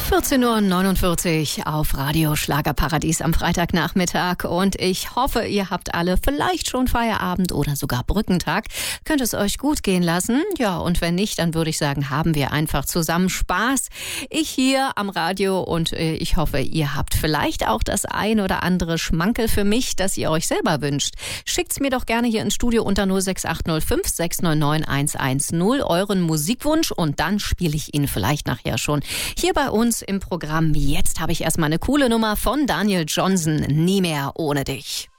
14:49 Uhr auf Radio Schlagerparadies am Freitagnachmittag und ich hoffe, ihr habt alle vielleicht schon Feierabend oder sogar Brückentag. Könnt es euch gut gehen lassen? Ja, und wenn nicht, dann würde ich sagen, haben wir einfach zusammen Spaß. Ich hier am Radio und ich hoffe, ihr habt vielleicht auch das ein oder andere Schmankerl für mich, das ihr euch selber wünscht. Schickt's mir doch gerne hier ins Studio unter 06805 699 110 euren Musikwunsch und dann spiele ich ihn vielleicht nachher schon hier bei uns im Programm. Jetzt habe ich erstmal eine coole Nummer von Daniel Johnson. Nie mehr ohne dich.